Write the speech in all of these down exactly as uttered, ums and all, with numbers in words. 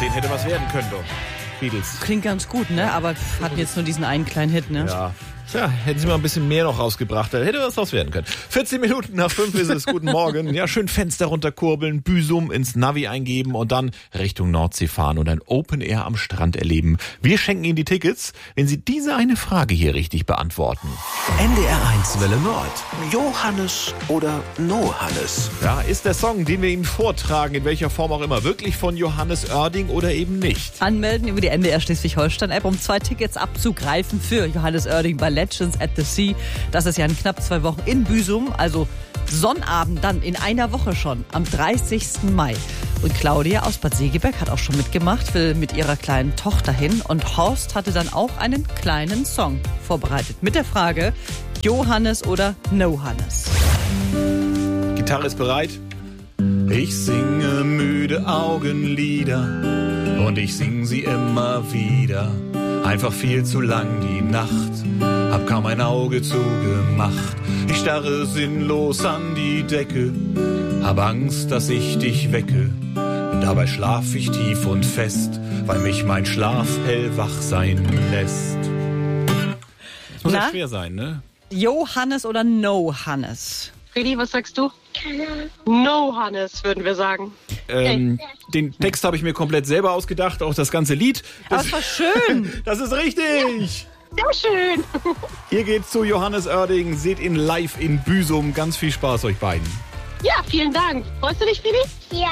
sehen, hätte was werden können, doch. Beatles. Klingt ganz gut, ne? Aber hatten jetzt nur diesen einen kleinen Hit, ne? Ja. Tja, hätten sie mal ein bisschen mehr noch rausgebracht, dann hätte was draus werden können. vierzehn Minuten nach fünf ist es. Guten Morgen. Ja, schön Fenster runterkurbeln, Büsum ins Navi eingeben und dann Richtung Nordsee fahren und ein Open Air am Strand erleben. Wir schenken Ihnen die Tickets, wenn Sie diese eine Frage hier richtig beantworten. N D R eins Welle Nord. Johannes oder No Hannes? Ja, ist der Song, den wir Ihnen vortragen, in welcher Form auch immer, wirklich von Johannes Oerding oder eben nicht? Anmelden über die N D R Schleswig-Holstein-App, um zwei Tickets abzugreifen für Johannes Oerding bei Legends at the Sea. Das ist ja in knapp zwei Wochen in Büsum, also Sonnabend dann in einer Woche schon, am dreißigsten Mai. Und Claudia aus Bad Segeberg hat auch schon mitgemacht, will mit ihrer kleinen Tochter hin. Und Horst hatte dann auch einen kleinen Song vorbereitet mit der Frage, Johannes oder No Hannes? Gitarre ist bereit. Ich singe müde Augenlider und ich sing sie immer wieder. Einfach viel zu lang die Nacht, hab kaum ein Auge zugemacht. Ich starre sinnlos an die Decke, hab Angst, dass ich dich wecke. Dabei schlaf ich tief und fest, weil mich mein Schlaf hellwach sein lässt. Das muss ja schwer sein, ne? Johannes oder No Hannes? Fredi, was sagst du? No Hannes, würden wir sagen. Ähm, den Text habe ich mir komplett selber ausgedacht, auch das ganze Lied. Das, das war schön. Das ist richtig. Sehr schön. Ihr geht zu Johannes Oerding, seht ihn live in Büsum. Ganz viel Spaß euch beiden. Ja, vielen Dank. Freust du dich, Fredi? Ja.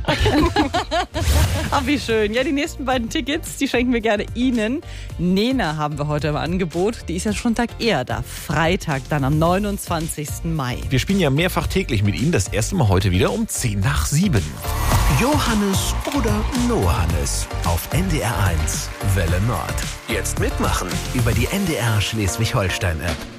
Ach, wie schön. Ja, die nächsten beiden Tickets, die schenken wir gerne Ihnen. Nena haben wir heute im Angebot. Die ist ja schon einen Tag eher da. Freitag, dann am neunundzwanzigsten Mai. Wir spielen ja mehrfach täglich mit Ihnen. Das erste Mal heute wieder um zehn nach sieben. Johannes oder No Hannes? Auf N D R eins Welle Nord. Jetzt mitmachen über die N D R Schleswig-Holstein-App.